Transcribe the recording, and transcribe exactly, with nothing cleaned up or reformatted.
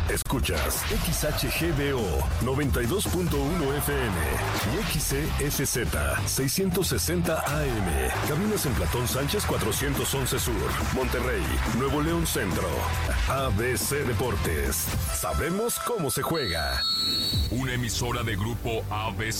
Escuchas X H G B O noventa y dos punto uno F M y X C S Z seiscientos sesenta A M. Cabinas en Platón Sánchez cuatrocientos once Sur, Monterrey, Nuevo León Centro. A B C Deportes. Sabemos cómo se juega. Una emisora de Grupo A B C.